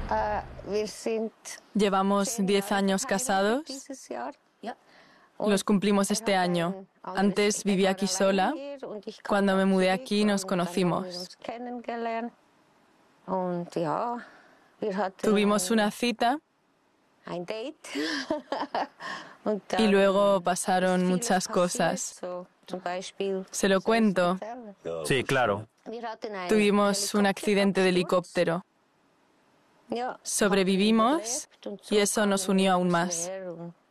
Llevamos 10 años casados. Los cumplimos este año. Antes vivía aquí sola. Cuando me mudé aquí nos conocimos. Tuvimos una cita y luego pasaron muchas cosas. ¿Se lo cuento? Sí, claro. Tuvimos un accidente de helicóptero. Sobrevivimos y eso nos unió aún más.